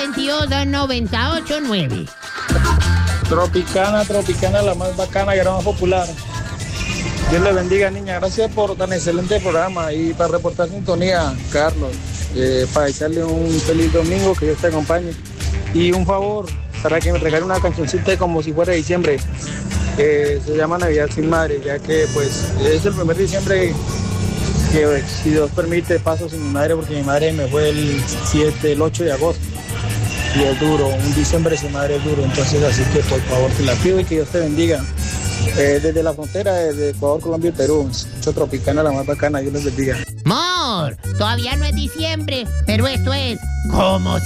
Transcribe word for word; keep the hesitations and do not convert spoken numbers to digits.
veintidós, noventa y ocho, nueve. Tropicana, Tropicana, la más bacana y la más popular. Dios le bendiga, niña. Gracias por tan excelente programa y para reportar sintonía, Carlos. Eh, para desearle un feliz domingo, que Dios te acompañe. Y un favor, para que me regale una cancioncita como si fuera diciembre. Eh, se llama Navidad sin Madre, ya que pues es el primer diciembre que, pues, si Dios permite, paso sin mi madre, porque mi madre me fue el siete, el ocho de agosto. Y es duro, un diciembre sin madre es duro. Entonces, así que por favor te la pido y que Dios te bendiga. Eh, desde la frontera, desde Ecuador, Colombia y Perú, mucho Tropicana, la más bacana, Dios les bendiga. Mor, todavía no es diciembre, pero esto es como si